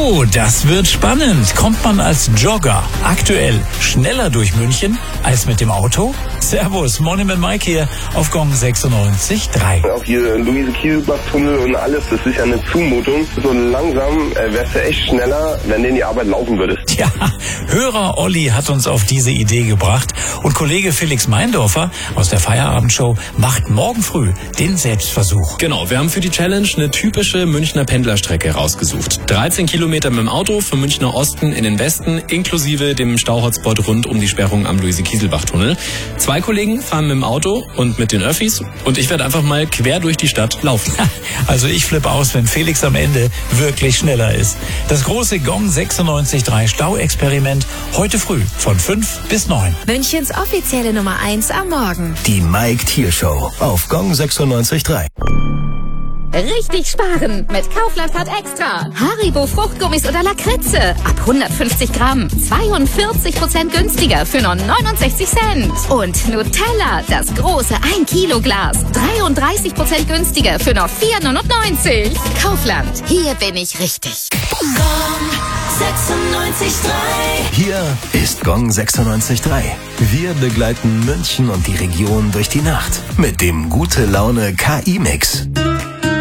Oh, das wird spannend. Kommt man als Jogger aktuell schneller durch München als mit dem Auto? Servus, Monument Mike hier auf Gong 96.3. Auch hier Luise-Kiesbach-Tunnel und alles, das ist ja eine Zumutung. So langsam wärst du echt schneller, wenn du in die Arbeit laufen würdest. Ja, Hörer Olli hat uns auf diese Idee gebracht und Kollege Felix Meindorfer aus der Feierabendshow macht morgen früh den Selbstversuch. Genau, wir haben für die Challenge eine typische Münchner Pendlerstrecke rausgesucht. 13 Kilometer mit dem Auto vom Münchner Osten in den Westen, inklusive dem Stauhotspot rund um die Sperrung am Luise-Kieselbach-Tunnel. 2 Kollegen fahren mit dem Auto und mit den Öffis und ich werde einfach mal quer durch die Stadt laufen. Also ich flippe aus, wenn Felix am Ende wirklich schneller ist. Das große Gong 96.3 Stauexperiment heute früh von 5 bis 9. Münchens offizielle Nummer 1 am Morgen. Die Mike Thiel Show auf Gong 96.3. Richtig sparen mit Kaufland Card Extra. Haribo Fruchtgummis oder Lakritze. Ab 150 Gramm. 42% günstiger für nur 69 Cent. Und Nutella, das große 1 Kilo Glas. 33% günstiger für nur 4,99. Kaufland, hier bin ich richtig. Gong 96.3. Hier ist Gong 96.3. Wir begleiten München und die Region durch die Nacht mit dem Gute Laune KI-Mix.